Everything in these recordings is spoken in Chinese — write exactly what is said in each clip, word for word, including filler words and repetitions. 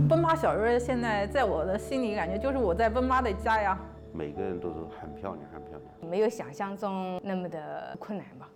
奔妈小院现在在我的心里感觉就是我在奔妈的家呀。 每个人都是很漂亮，很漂亮， 没有想象中那么的困难吧。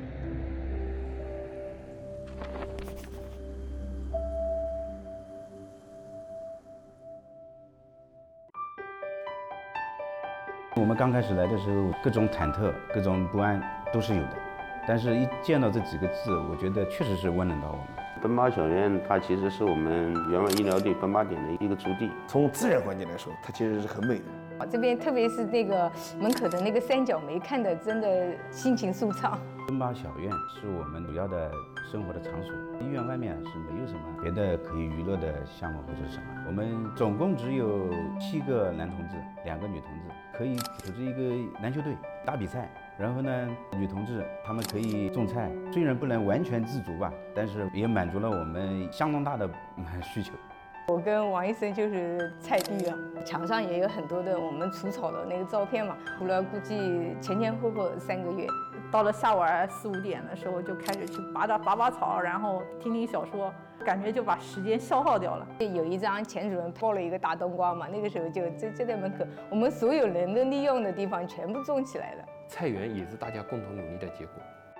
我们刚开始来的时候，各种忐忑、各种不安都是有的，但是一见到这几个字，我觉得确实是温暖到我们。 奔妈小院它其实是我们原湾医疗队奔妈点的一个驻地。 从自然环境来说，它其实是很美的。 这边特别是那个门口的那个三角梅，看的真的心情舒畅。 奔妈小院是我们主要的生活的场所，医院外面是没有什么别的可以娱乐的项目或者是什么。我们总共只有七个男同志，两个女同志，可以组织一个篮球队打比赛。然后呢，女同志她们可以种菜，虽然不能完全自足吧，但是也满足了我们相当大的需求。 我跟王医生就是菜地了，墙上也有很多的我们除草的那个照片嘛，除了估计前前后后三个月。 到了下午四五点的时候，就开始去拔拔拔拔草，然后听听小说，感觉就把时间消耗掉了。 有一张钱主任抱了一个大冬瓜嘛，那个时候就就就在门口，我们所有人的利用的地方全部种起来了。 菜园也是大家共同努力的结果。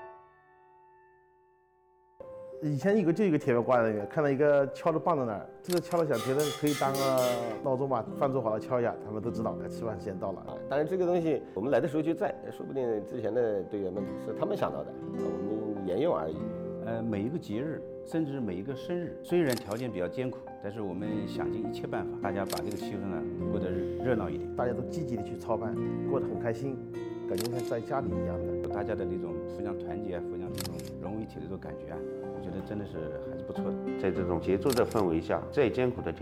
以前有个就有一个铁门挂在那边，看到一个敲着棒在那儿，这个敲了响，觉得可以当个闹钟吧，饭做好了敲一下，他们都知道吃饭时间到了。 当然，这个东西我们来的时候就在，说不定之前的队员们是他们想到的，我们沿用而已。 呃，每一个节日，甚至每一个生日，虽然条件比较艰苦，但是我们想尽一切办法，大家把这个气氛呢过得热闹一点， 大家都积极的去操办，过得很开心，感觉像在家里一样的。 大家的那种互相团结、互相这种融为一体的这种感觉啊，我觉得真的是还是不错的。 在这种节奏的氛围下，再艰苦的